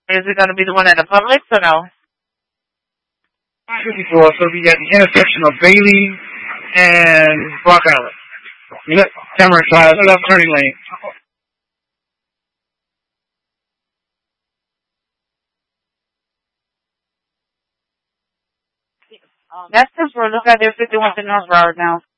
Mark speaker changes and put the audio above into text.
Speaker 1: Is it going to be the one at the Publix or no?
Speaker 2: 54, so we got the intersection of Bailey and Rock Island. Tamarack Drive, left turning lane.
Speaker 1: That's just for look at their 51 to North Road now.